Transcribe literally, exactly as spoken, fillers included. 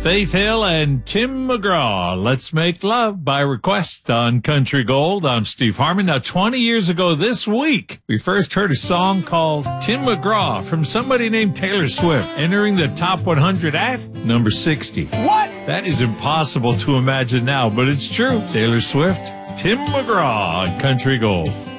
Faith Hill and Tim McGraw. Let's Make Love by request on Country Gold. I'm Steve Harmon. Now, twenty years ago this week, we first heard a song called Tim McGraw from somebody named Taylor Swift, entering the top one hundred at number sixty. What? That is impossible to imagine now, but it's true. Taylor Swift, Tim McGraw on Country Gold.